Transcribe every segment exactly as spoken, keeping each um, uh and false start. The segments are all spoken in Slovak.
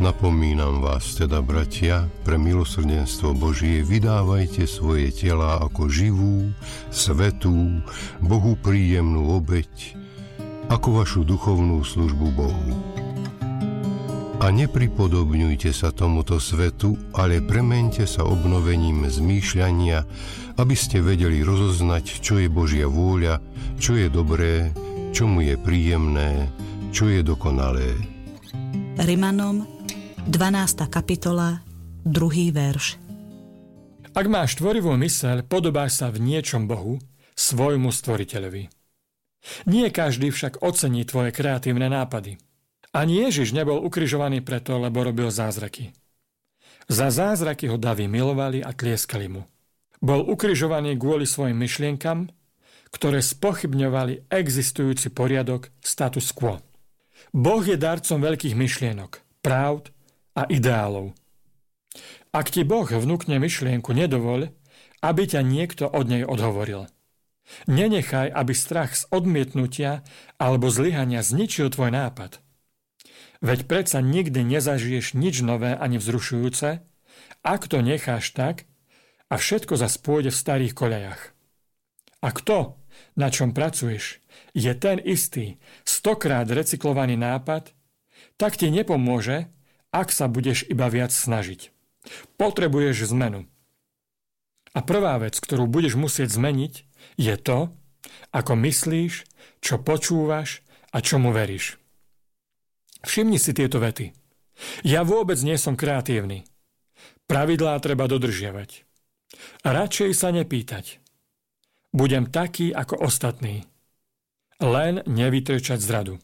Napomínam vás teda, bratia, pre milosrdenstvo Božie vydávajte svoje telá ako živú, svätú, Bohu príjemnú obeť, ako vašu duchovnú službu Bohu. A nepripodobňujte sa tomuto svetu, ale premeňte sa obnovením zmýšľania, aby ste vedeli rozoznať, čo je Božia vôľa, čo je dobré, čo mu je príjemné, čo je dokonalé. Rimanom dvanásta kapitola, druhý verš. Ak máš tvorivú myseľ, podobáš sa v niečom Bohu, svojmu stvoriteľovi. Nie každý však ocení tvoje kreatívne nápady. Ani Ježiš nebol ukrižovaný preto, lebo robil zázraky. Za zázraky ho davi milovali a tlieskali mu. Bol ukrižovaný kvôli svojim myšlienkam, ktoré spochybňovali existujúci poriadok status quo. Boh je darcom veľkých myšlienok, pravd a ideálov. Ak ti Boh vnúkne myšlienku, nedovoľ, aby ťa niekto od nej odhovoril. Nenechaj, aby strach z odmietnutia alebo zlyhania zničil tvoj nápad. Veď predsa nikdy nezažiješ nič nové ani vzrušujúce, ak to necháš tak a všetko zas pôjde v starých koľajach. Ak to, na čom pracuješ, je ten istý, stokrát recyklovaný nápad, tak ti nepomôže, ak sa budeš iba viac snažiť. Potrebuješ zmenu. A prvá vec, ktorú budeš musieť zmeniť, je to, ako myslíš, čo počúvaš a čomu veríš. Všimni si tieto vety. Ja vôbec nie som kreatívny. Pravidlá treba dodržiavať. Radšej sa nepýtať. Budem taký ako ostatní. Len nevytrčať zradu.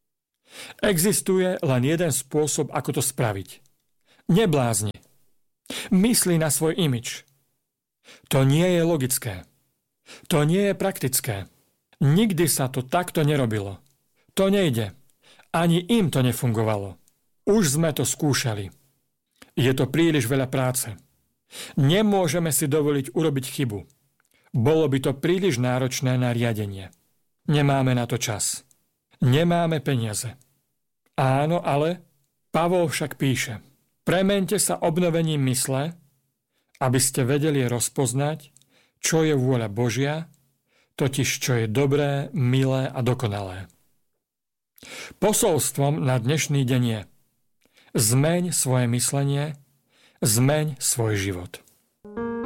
Existuje len jeden spôsob, ako to spraviť. Neblázni. Myslí na svoj imič. To nie je logické. To nie je praktické. Nikdy sa to takto nerobilo. To nejde. Ani im to nefungovalo. Už sme to skúšali. Je to príliš veľa práce. Nemôžeme si dovoliť urobiť chybu. Bolo by to príliš náročné na riadenie. Nemáme na to čas. Nemáme peniaze. Áno, ale Pavol však píše: premeňte sa obnovením mysle, aby ste vedeli rozpoznať, čo je vôľa Božia, totiž čo je dobré, milé a dokonalé. Posolstvom na dnešný deň je: zmeň svoje myslenie, zmeň svoj život.